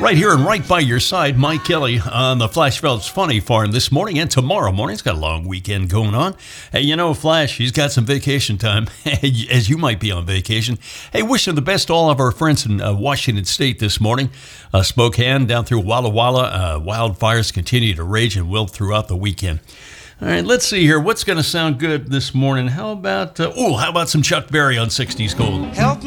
Right here and right by your side, Mike Kelly on the Flash Phelps Funny Farm this morning and tomorrow morning. It's got a long weekend going on. Hey, you know, Flash, he's got some vacation time, as you might be on vacation. Hey, wishing the best to all of our friends in Washington State this morning. Spokane down through Walla Walla. Wildfires continue to rage and will throughout the weekend. All right, let's see here. What's going to sound good this morning? How about some Chuck Berry on 60s Gold? Help